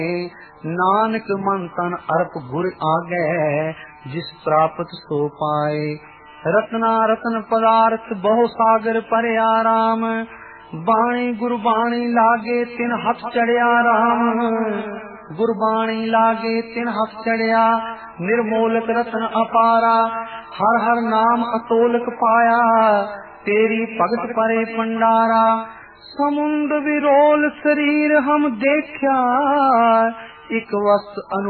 नानक मन तन अर्प गुर आगे, जिस प्राप्त सो पाए। रत्ना रतन पदार्थ बहु सागर परया राम, बाणी गुरबाणी लागे तिन हथ चढ़िया राम। गुरबाणी लागे तिन हथ चढ़िया, निर्मोलक रतन अपारा। हर हर नाम अतोलक पाया, तेरी भगत परे पंडारा। समुंद विरोल शरीर हम देखा, एक वस्त